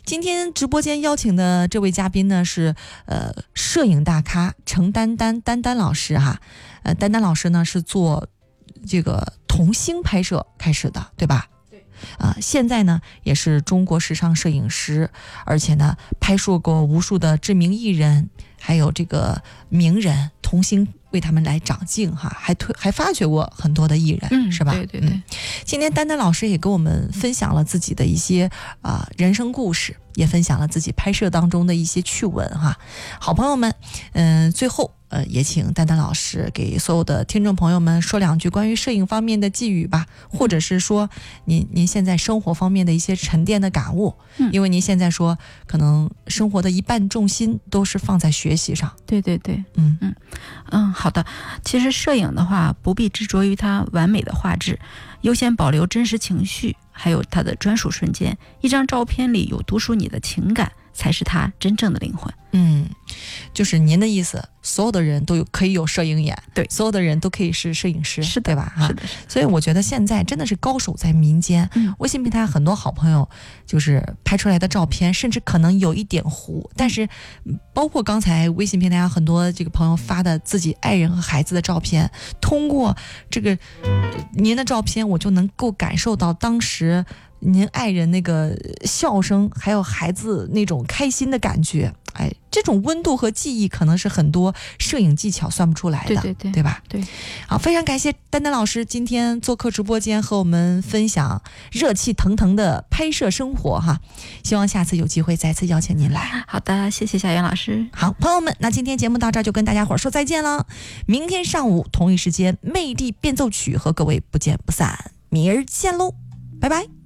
今天直播间邀请的这位嘉宾呢是摄影大咖程丹丹老师哈。丹丹老师呢是做这个童星拍摄开始的，对吧？ 对。 现在呢也是中国时尚摄影师，而且呢拍摄过无数的知名艺人，还有这个名人童星，为他们来长镜哈，还发掘过很多的艺人，是吧？ 对对对。 今天丹丹老师也跟我们分享了自己的一些人生故事，也分享了自己拍摄当中的一些趣闻哈。好朋友们，最后也请丹丹老师给所有的听众朋友们说两句关于摄影方面的寄语吧，或者是说您现在生活方面的一些沉淀的感悟。因为您现在说可能生活的一半重心都是放在学习上。 对对对。好的。其实摄影的话，不必执着于它完美的画质，优先保留真实情绪，还有它的专属瞬间。一张照片里有独属你的情感，才是它真正的灵魂。 就是您的意思，所有的人都可以有摄影眼， 对， 所有的人都可以是摄影师， 是的， 对吧？ 是的。 所以我觉得现在真的是高手在民间。微信平台很多好朋友就是拍出来的照片，甚至可能有一点糊，但是包括刚才微信平台上很多这个朋友发的自己爱人和孩子的照片，通过这个您的照片，我就能够感受到当时您爱人那个笑声，还有孩子那种开心的感觉。这种温度和记忆可能是很多摄影技巧算不出来的，对吧？ 对。 好，非常感谢丹丹老师今天做客直播间和我们分享热气腾腾的拍摄生活哈。希望下次有机会再次邀请您来。 好的，谢谢小袁老师。 好，朋友们，那今天节目到这儿就跟大家伙说再见了。明天上午同一时间，魅力变奏曲和各位不见不散。明儿见喽，拜拜。